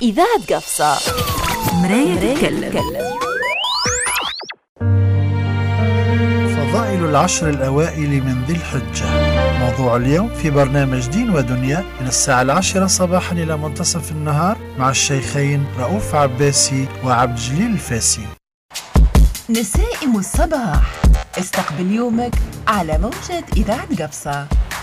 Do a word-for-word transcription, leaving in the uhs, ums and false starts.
إذاعة قفصة. مراية تتكلم. فضائل العشر الأوائل من ذي الحجة، موضوع اليوم في برنامج دين ودنيا من الساعة العاشرة صباحا إلى منتصف النهار مع الشيخين رؤوف عباسي وعبد الجليل الفاسي. نسائم الصباح، استقبل يومك على موجة إذاعة قفصة.